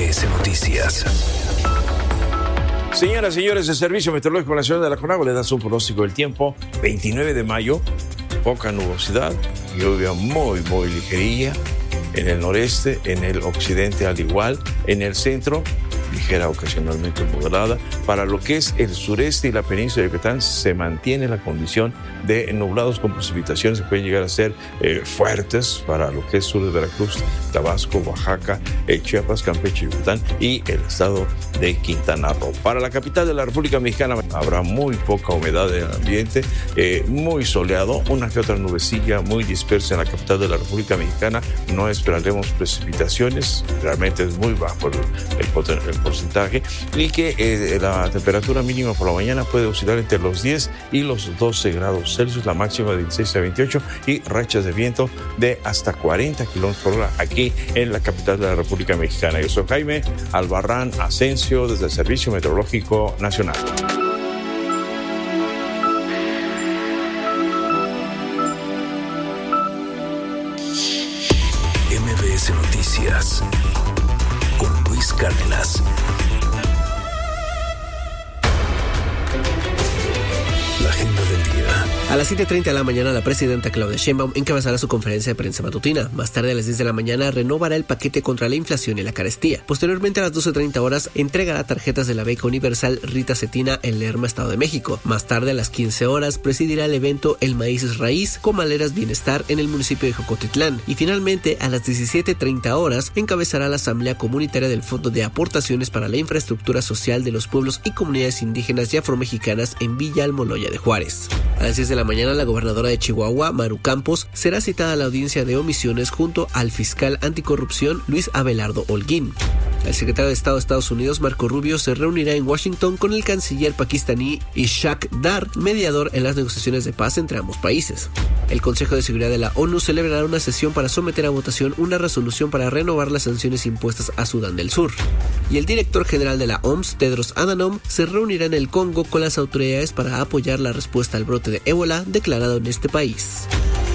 MBS Noticias. Señoras y señores, el Servicio Meteorológico Nacional de la CONAGUA le da su pronóstico del tiempo. 29 de mayo, poca nubosidad, lluvia muy ligerilla en el noreste, en el occidente al igual, en el centro, ligera ocasionalmente moderada. Para lo que es el sureste y la península de Yucatán se mantiene la condición de nublados con precipitaciones que pueden llegar a ser fuertes para lo que es sur de Veracruz, Tabasco, Oaxaca, Chiapas, Campeche, Yucatán y el estado de Quintana Roo. Para la capital de la República Mexicana habrá muy poca humedad en el ambiente, muy soleado, una que otra nubecilla muy dispersa en la capital de la República Mexicana. No esperaremos precipitaciones, realmente es muy bajo el porcentaje, y que la temperatura mínima por la mañana puede oscilar entre los 10 y los 12 grados Celsius, la máxima de 16 a 28 y rachas de viento de hasta 40 kilómetros por hora aquí en la capital de la República Mexicana. Yo soy Jaime Albarrán Asensio desde el Servicio Meteorológico Nacional. MBS Noticias con Luis Cárdenas. La agenda del día. A las 7:30 de la mañana, la presidenta Claudia Sheinbaum encabezará su conferencia de prensa matutina. Más tarde, a las 10 de la mañana, renovará el paquete contra la inflación y la carestía. Posteriormente, a las 12:30 horas, entregará tarjetas de la beca universal Rita Cetina en Lerma, Estado de México. Más tarde, a las 15 horas, presidirá el evento El Maíz es Raíz, Comaleras Bienestar en el municipio de Jocotitlán. Y finalmente, a las 17:30 horas, encabezará la Asamblea Comunitaria del Fondo de Aportaciones para la Infraestructura Social de los Pueblos y Comunidades Indígenas y Afromexicanas en Villa Almoloya de Juárez. A las 10 de la mañana, la gobernadora de Chihuahua, Maru Campos, será citada a la audiencia de omisiones junto al fiscal anticorrupción Luis Abelardo Holguín. El secretario de Estado de Estados Unidos, Marco Rubio, se reunirá en Washington con el canciller pakistaní Ishaq Dar, mediador en las negociaciones de paz entre ambos países. El Consejo de Seguridad de la ONU celebrará una sesión para someter a votación una resolución para renovar las sanciones impuestas a Sudán del Sur. Y el director general de la OMS, Tedros Adhanom, se reunirá en el Congo con las autoridades para apoyar la respuesta al brote de ébola declarado en este país.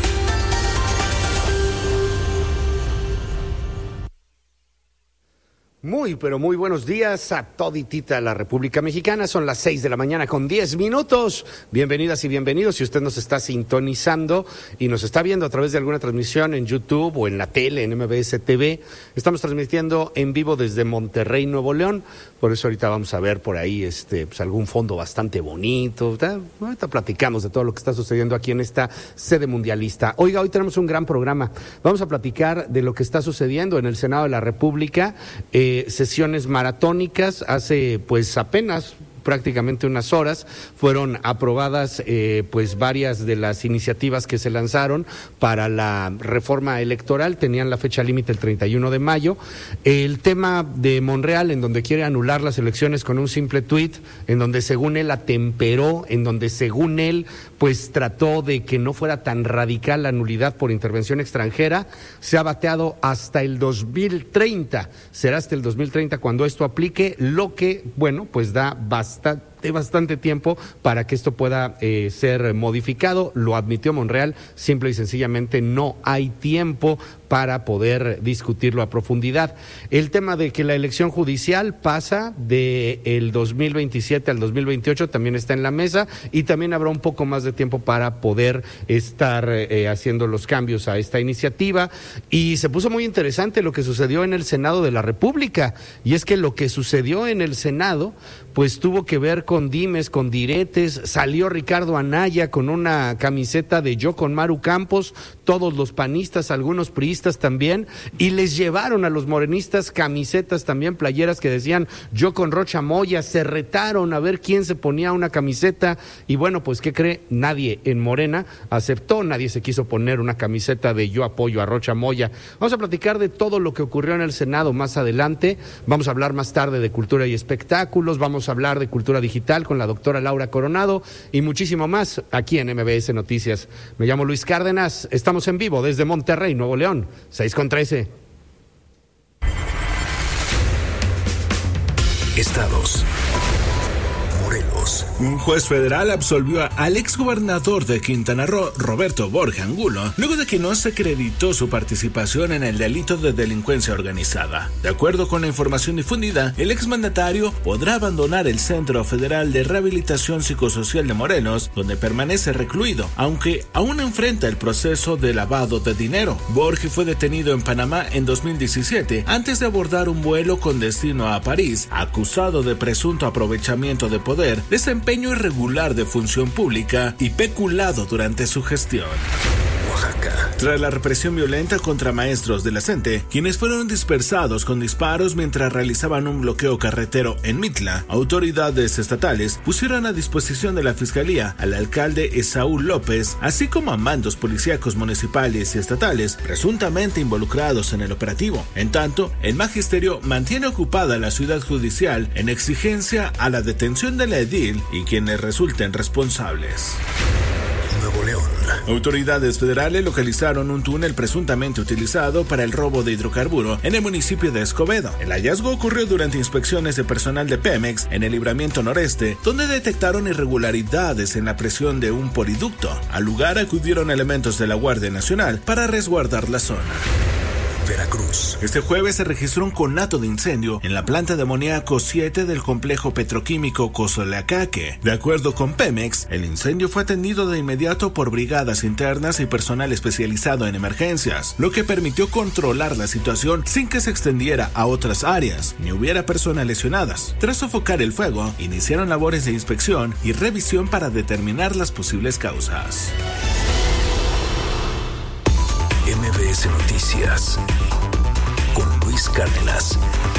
Muy, pero muy buenos días a toditita la República Mexicana. Son las 6 de la mañana con 10 minutos. Bienvenidas y bienvenidos. Si usted nos está sintonizando y nos está viendo a través de alguna transmisión en YouTube o en la tele, en MBS TV, estamos transmitiendo en vivo desde Monterrey, Nuevo León. Por eso ahorita vamos a ver por ahí pues algún fondo bastante bonito. Ahorita platicamos de todo lo que está sucediendo aquí en esta sede mundialista. Oiga, hoy tenemos un gran programa. Vamos a platicar de lo que está sucediendo en el Senado de la República. Sesiones maratónicas, hace pues apenas prácticamente unas horas fueron aprobadas pues varias de las iniciativas que se lanzaron para la reforma electoral. Tenían la fecha límite el 31 de mayo. El tema de Monreal, en donde quiere anular las elecciones con un simple tuit, en donde según él atemperó, en donde según él pues trató de que no fuera tan radical la nulidad por intervención extranjera, se ha bateado hasta el 2030. Será hasta el 2030 cuando esto aplique, lo que, bueno, pues da bastante tiempo para que esto pueda ser modificado. Lo admitió Monreal, simple y sencillamente no hay tiempo para poder discutirlo a profundidad. El tema de que la elección judicial pasa del 2027 al 2028 también está en la mesa, y también habrá un poco más de tiempo para poder estar haciendo los cambios a esta iniciativa. Y se puso muy interesante lo que sucedió en el Senado de la República, y es que lo que sucedió en el Senado pues tuvo que ver con dimes, con diretes. Salió Ricardo Anaya con una camiseta de Yo con Maru Campos, todos los panistas, algunos priistas también, y les llevaron a los morenistas camisetas también, playeras que decían Yo con Rocha Moya. Se retaron a ver quién se ponía una camiseta, y bueno, pues ¿qué cree? Nadie en Morena aceptó, nadie se quiso poner una camiseta de Yo apoyo a Rocha Moya. Vamos a platicar de todo lo que ocurrió en el Senado más adelante. Vamos a hablar más tarde de cultura y espectáculos, vamos a hablar de cultura digital con la doctora Laura Coronado y muchísimo más aquí en MBS Noticias. Me llamo Luis Cárdenas, estamos en vivo desde Monterrey, Nuevo León, 6:13. Estados. Morelos. Un juez federal absolvió al exgobernador de Quintana Roo, Roberto Borja Angulo, luego de que no se acreditó su participación en el delito de delincuencia organizada. De acuerdo con la información difundida, el exmandatario podrá abandonar el Centro Federal de Rehabilitación Psicosocial de Morelos, donde permanece recluido, aunque aún enfrenta el proceso de lavado de dinero. Borja fue detenido en Panamá en 2017 antes de abordar un vuelo con destino a París, acusado de presunto aprovechamiento de poder, desempeño irregular de función pública y peculado durante su gestión. Oaxaca. Tras la represión violenta contra maestros de la CENTE, quienes fueron dispersados con disparos mientras realizaban un bloqueo carretero en Mitla, autoridades estatales pusieron a disposición de la Fiscalía al alcalde Esaú López, así como a mandos policíacos municipales y estatales presuntamente involucrados en el operativo. En tanto, el magisterio mantiene ocupada la ciudad judicial en exigencia a la detención de la edil y quienes resulten responsables. Nuevo León. Autoridades federales localizaron un túnel presuntamente utilizado para el robo de hidrocarburo en el municipio de Escobedo. El hallazgo ocurrió durante inspecciones de personal de Pemex en el libramiento noreste, donde detectaron irregularidades en la presión de un poliducto. Al lugar acudieron elementos de la Guardia Nacional para resguardar la zona. Veracruz. Este jueves se registró un conato de incendio en la planta de amoníaco 7 del complejo petroquímico Cozoleacaque. De acuerdo con Pemex, el incendio fue atendido de inmediato por brigadas internas y personal especializado en emergencias, lo que permitió controlar la situación sin que se extendiera a otras áreas ni hubiera personas lesionadas. Tras sofocar el fuego, iniciaron labores de inspección y revisión para determinar las posibles causas. MBS Noticias con Luis Cárdenas.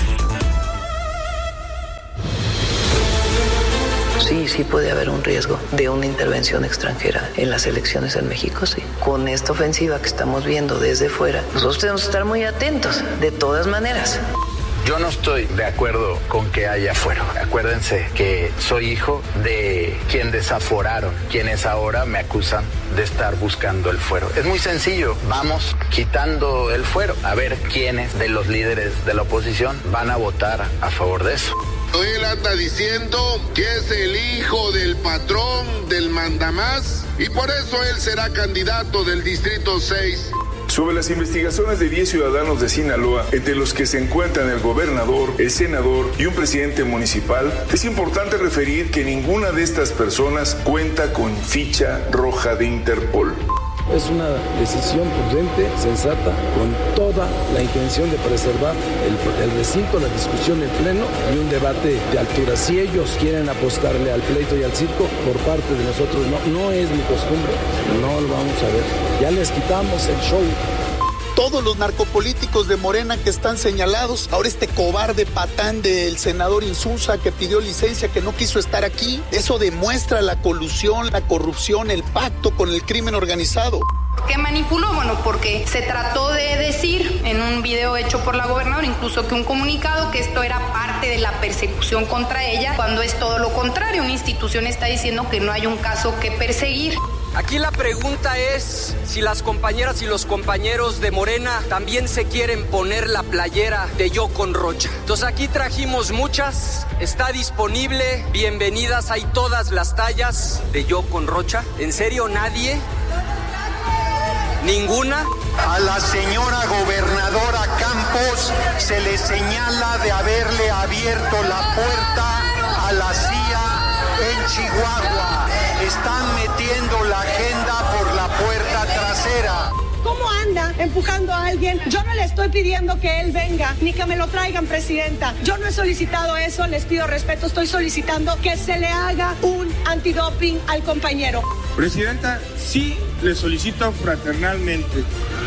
Sí puede haber un riesgo de una intervención extranjera en las elecciones en México, sí. Con esta ofensiva que estamos viendo desde fuera, nosotros tenemos que estar muy atentos, de todas maneras. Yo no estoy de acuerdo con que haya fuero. Acuérdense que soy hijo de quien desaforaron, quienes ahora me acusan de estar buscando el fuero. Es muy sencillo, vamos quitando el fuero, a ver quiénes de los líderes de la oposición van a votar a favor de eso. Él anda diciendo que es el hijo del patrón, del mandamás, y por eso él será candidato del Distrito 6. Sobre las investigaciones de 10 ciudadanos de Sinaloa, entre los que se encuentran el gobernador, el senador y un presidente municipal, es importante referir que ninguna de estas personas cuenta con ficha roja de Interpol. Es una decisión prudente, sensata, con toda la intención de preservar el recinto, la discusión en pleno y un debate de altura. Si ellos quieren apostarle al pleito y al circo, por parte de nosotros no es mi costumbre, no lo vamos a ver. Ya les quitamos el show. Todos los narcopolíticos de Morena que están señalados, ahora este cobarde patán del senador Insulza que pidió licencia, que no quiso estar aquí, eso demuestra la colusión, la corrupción, el pacto con el crimen organizado. ¿Qué manipuló? Bueno, porque se trató de decir en un video hecho por la gobernadora, incluso que un comunicado, que esto era parte de la persecución contra ella, cuando es todo lo contrario. Una institución está diciendo que no hay un caso que perseguir. Aquí la pregunta es si las compañeras y los compañeros de Morena también se quieren poner la playera de Yo con Rocha. Entonces aquí trajimos muchas, está disponible, bienvenidas, hay todas las tallas de Yo con Rocha. ¿En serio nadie? ¿Ninguna? A la señora gobernadora Campos se le señala de haberle abierto la puerta a la CIA en Chihuahua. Están metiendo la agenda por la puerta trasera. ¿Cómo anda empujando a alguien? Yo no le estoy pidiendo que él venga, ni que me lo traigan, presidenta. Yo no he solicitado eso, les pido respeto. Estoy solicitando que se le haga un antidoping al compañero. Presidenta, sí le solicito fraternalmente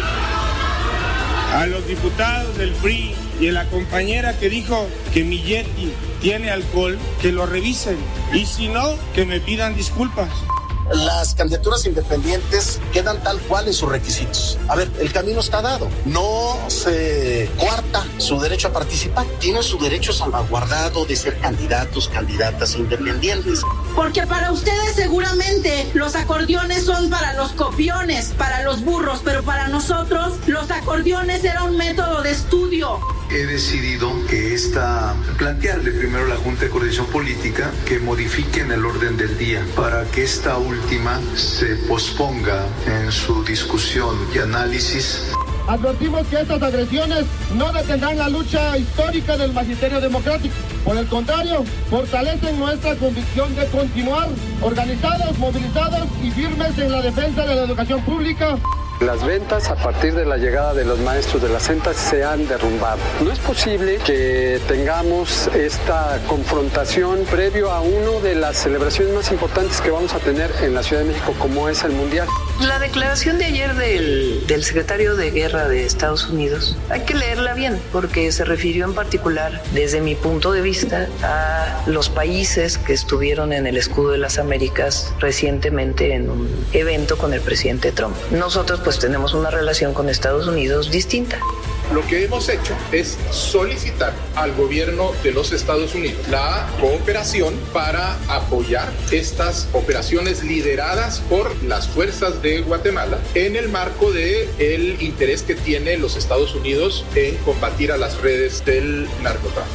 a los diputados del PRI y a la compañera que dijo que mi Yeti tiene alcohol, que lo revisen. Y si no, que me pidan disculpas. Las candidaturas independientes quedan tal cual en sus requisitos. A ver, el camino está dado. No se coarta su derecho a participar, tienen su derecho salvaguardado de ser candidatos, candidatas independientes. Porque para ustedes seguramente los acordeones son para los copiones, para los burros, pero para nosotros los acordeones era un método de estudio. He decidido plantearle primero a la Junta de Coordinación Política que modifiquen el orden del día para que esta última se posponga en su discusión y análisis. Advertimos que estas agresiones no detendrán la lucha histórica del magisterio democrático. Por el contrario, fortalecen nuestra convicción de continuar organizados, movilizados y firmes en la defensa de la educación pública. Las ventas a partir de la llegada de los maestros de las CENTAS se han derrumbado. No es posible que tengamos esta confrontación previo a una de las celebraciones más importantes que vamos a tener en la Ciudad de México, como es el Mundial. La declaración de ayer del secretario de Guerra de Estados Unidos, hay que leerla bien, porque se refirió en particular, desde mi punto de vista, a los países que estuvieron en el Escudo de las Américas recientemente en un evento con el presidente Trump. Nosotros pues tenemos una relación con Estados Unidos distinta. Lo que hemos hecho es solicitar al gobierno de los Estados Unidos la cooperación para apoyar estas operaciones lideradas por las fuerzas de Guatemala en el marco del interés que tiene los Estados Unidos en combatir a las redes del narcotráfico.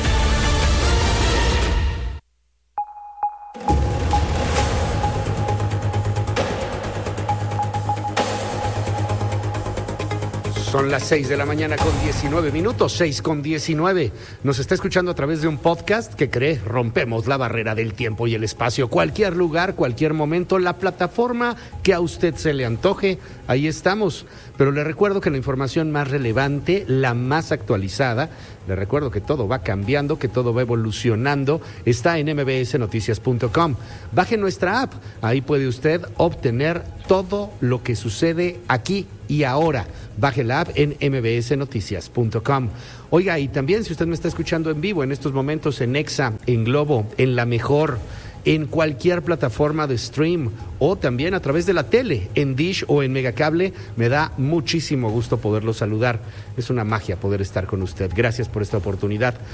Son las 6 de la mañana con 19 minutos, 6:19. Nos está escuchando a través de un podcast que cree rompemos la barrera del tiempo y el espacio. Cualquier lugar, cualquier momento, la plataforma que a usted se le antoje, ahí estamos. Pero le recuerdo que la información más relevante, la más actualizada, le recuerdo que todo va cambiando, que todo va evolucionando, está en mbsnoticias.com. Baje nuestra app, ahí puede usted obtener todo lo que sucede aquí y ahora. Baje la app en mbsnoticias.com. Oiga, y también si usted me está escuchando en vivo en estos momentos en Exa, en Globo, en La Mejor, en cualquier plataforma de stream o también a través de la tele, en Dish o en Megacable, me da muchísimo gusto poderlo saludar. Es una magia poder estar con usted. Gracias por esta oportunidad.